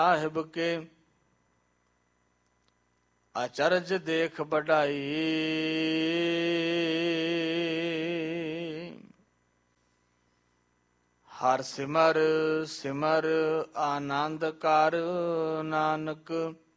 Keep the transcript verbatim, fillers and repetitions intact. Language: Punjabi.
ਸਾਹਿਬ ਕੇ ਅਚਰਜ ਦੇਖ ਬੜਾਈ। ਹਰ ਸਿਮਰ ਸਿਮਰ ਆਨੰਦ ਕਰ ਨਾਨਕ